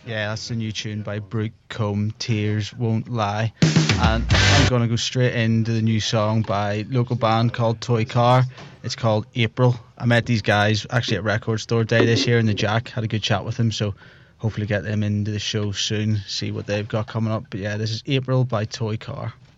Yeah, that's the new tune by Brute Combe, Tears Won't Lie. And I'm going to go straight into the new song by a local band called Toy Car. It's called April. I met these guys actually at Record Store Day this year in the Jack. Had a good chat with them, so hopefully get them into the show soon, see what they've got coming up. But yeah, this is April by Toy Car.